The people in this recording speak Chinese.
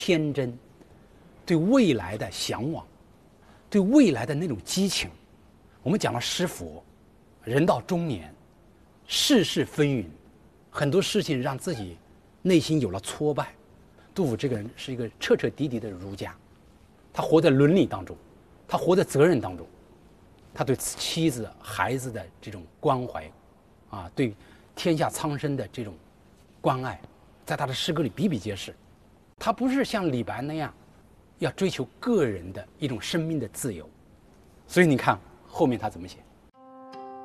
天真，对未来的向往，对未来的那种激情。我们讲了师佛，人到中年，世事纷纭，很多事情让自己内心有了挫败。杜甫这个人是一个彻彻底底的儒家，他活在伦理当中，他活在责任当中，他对妻子孩子的这种关怀，对天下苍生的这种关爱，在他的诗歌里比比皆是。他不是像李白那样要追求个人的一种生命的自由，所以你看后面他怎么写。